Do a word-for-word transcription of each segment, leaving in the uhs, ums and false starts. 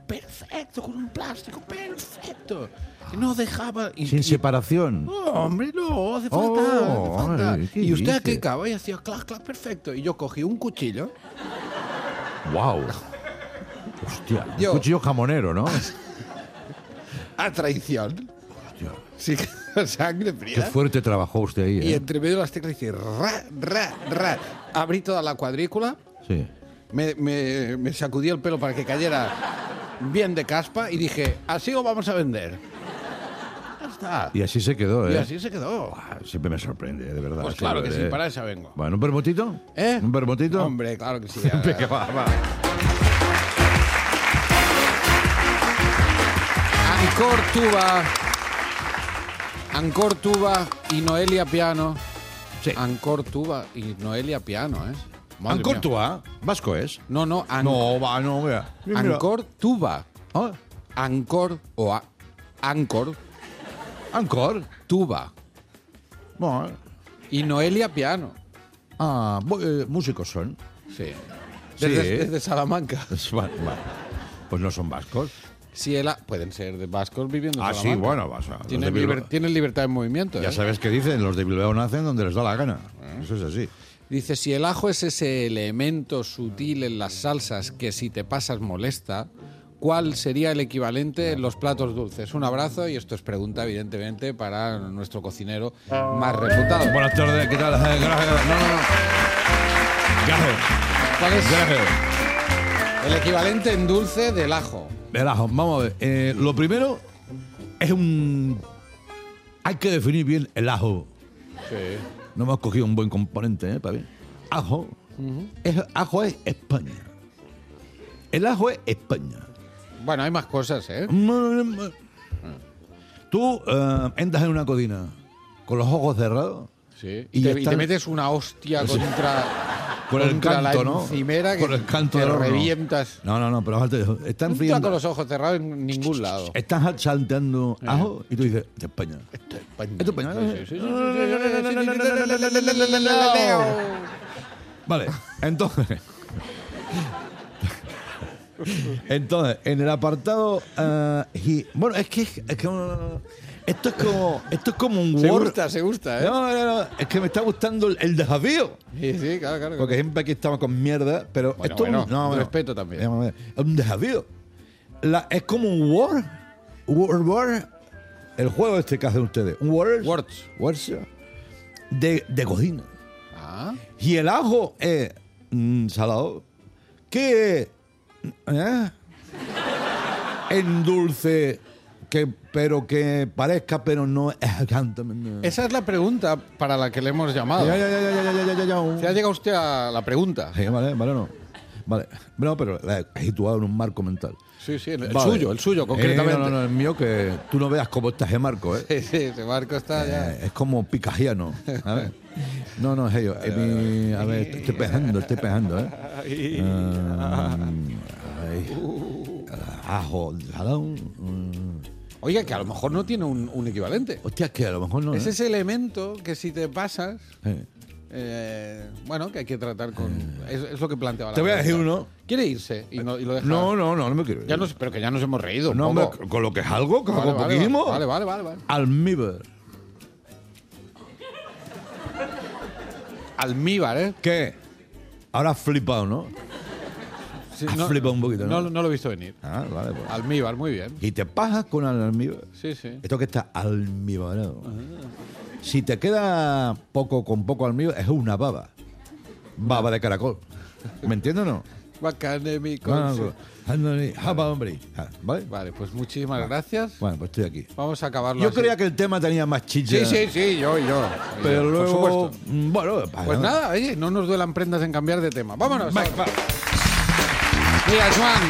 perfecto, con un plástico perfecto. Y no dejaba... Y, Sin y, separación. No, hombre, no, hace falta. Oh, hace falta. ay, ¿qué y usted dice? clicaba y hacía clac, clac, perfecto. Y yo cogí un cuchillo. Wow. Hostia, Yo- un cuchillo jamonero, ¿no? A traición. Hostia, Sí, sangre qué fría. fuerte trabajó usted ahí, Y ¿eh? entre medio de las teclas hice ra, ra, ra. Abrí toda la cuadrícula, Sí. me, me, me sacudí el pelo para que cayera bien de caspa y dije, así lo vamos a vender. Ya está. Y así se quedó, Y ¿eh? así se quedó. Ah, siempre me sorprende, de verdad. Pues claro que sí, ¿eh? para eso vengo. Bueno, ¿un vermutito? ¿Eh? ¿Un vermutito? Hombre, claro que sí. Venga, va, va. Ancor Tuba. Ancor Tuba y Noelia Piano. Sí. Ancor Tuba y Noelia Piano, ¿eh? Madre Ancor mía. Tuba, vasco es. No, no, An- No, va, no, mira. Mira. Ancor Tuba. Ah, Ancor o a- Ancor Ancor. Tuba Bueno, y Noelia Piano. ah, bu- eh, músicos son. Sí. Sí. Desde, desde Salamanca. Pues, bueno, bueno. Pues no son vascos. Si el a- pueden ser de vascos viviendo en Ah, sí, Salamanca. bueno, vas a. los Tienen, de Bilbao- liber- tienen libertad de movimiento. Ya ¿eh? sabes qué dicen, los de Bilbao nacen donde les da la gana. Eso es así. Dice, si el ajo es ese elemento sutil en las salsas que si te pasas molesta, ¿cuál sería el equivalente en los platos dulces? Un abrazo y esto es pregunta, evidentemente, para nuestro cocinero más reputado. Buenas tardes, ¿qué tal? Gracias. No, no, no. Gracias. ¿Cuál es Gracias. el equivalente en dulce del ajo? El ajo, vamos a ver. Eh, lo primero es un. Hay que definir bien el ajo. Sí. No hemos cogido un buen componente, ¿eh? Para bien. Ajo. es, ajo es España. El ajo es España. Bueno, hay más cosas, ¿eh? Tú eh, entras en una cocina con los ojos cerrados. Sí. Y Y, te, y te están- metes una hostia contra, Con el contra canto, la ¿no? encimera que Con el canto te del horno. revientas. No, no, no, pero aparte, están No está con friendo. los ojos cerrados en ningún lado. Estás salteando ajo y tú dices, de España. Esto es España. Esto es España. Sí, sí, sí, sí, sí, sí, sí. Vale, entonces. Entonces, en el apartado. eh, y- bueno, es que. Es que uh, esto es como. Esto es como un Se Word. gusta, se gusta, ¿eh? No, no, no, es que me está gustando el, el desafío. Sí, sí, claro, claro. Porque siempre aquí estamos con mierda, pero Bueno, esto bueno, es un, no, bueno, respeto también. vamos a ver, es un desafío. La- es como un Word. Word, Word. El juego este que hacen ustedes. Un Word. Words. Words. De, de cocina. Ah, Y el ajo es mm, salado. ¿Qué es? ¿Eh? En dulce, que, pero que parezca, pero no es. esa es la pregunta para la que le hemos llamado. Ya, ya, ya, ya, ya, ya, ya, ya. Se ha llegado usted a la pregunta. Sí, vale, vale, no. Vale. No, pero la he situado en un marco mental. Sí, sí, el, el Vale. suyo, el suyo, Eh, concretamente. no, no, no, el mío, que tú no veas cómo está ese marco, ¿eh? Sí, sí, ese barco está ya. Eh, es como picajiano. A ver. No, no, es ello. Es mi- a ver, estoy pegando, estoy pegando, ¿eh? Ah, ay. Ajo, salado. mm. Oiga, que a lo mejor no tiene un, un equivalente. Hostia, que a lo mejor no. Es ¿eh? ese elemento que si te pasas, Eh. eh, bueno, que hay que tratar con... Es, es lo que planteaba la Te voy a decir pregunta. uno. ¿Quiere irse? Y, no, y lo deja... No, no, no, no me quiero ir. Ya nos, pero que ya nos hemos reído. un No, poco. hombre, con lo que es algo, con Vale, algo vale, poquísimo. vale, vale, vale, vale. Almíbar. Almíbar, ¿eh? ¿Qué? Ahora has flipado, ¿no? Sí, Has flipado un poquito, ¿no? no, no lo he visto venir. Ah, vale, pues. Almíbar, muy bien. Y te pajas con el almíbar. Sí, sí. Esto que está almibarado. Si te queda poco con poco almíbar, es una baba. Baba de caracol. ¿Me entiendes o no? Bacanémico. No, no, no. Japa, hombre. Ah, ¿Vale? Vale, pues muchísimas gracias. Bueno, pues estoy aquí. Vamos a acabarlo Yo así. creía que el tema tenía más chicha. Sí, sí, sí, yo, yo. Pero yo, luego. Por supuesto. mm, Bueno, Pues nada, oye, no nos duelan prendas en cambiar de tema. Vámonos. Va, va. Mira, Joan.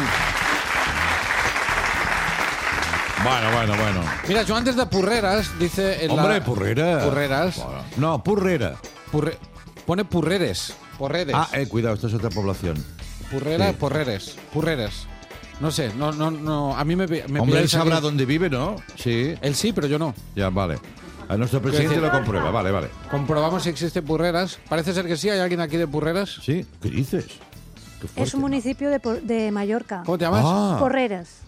Bueno, bueno, bueno. Mira, Joan desde Purreras dice... En Hombre, la... purrera. Purreras. Bueno, no, purrera. Purre- Pone Purreres. Porreres. Ah, eh, cuidado, esto es otra población. Purrera, sí. Porreres. Purreres. No sé, no, no, no. A mí me, me Hombre, él pilláis sabrá aquí. dónde vive, ¿no? Sí. Él sí, pero yo no. Ya, vale. A nuestro presidente decir- lo comprueba, vale, vale. Comprobamos si existe Purreras. Parece ser que sí. ¿Hay alguien aquí de Purreras? ¿Sí? ¿Qué dices? Qué Es fuerte. un municipio de, Por- de Mallorca. ¿Cómo te llamas? Ah. Porreras.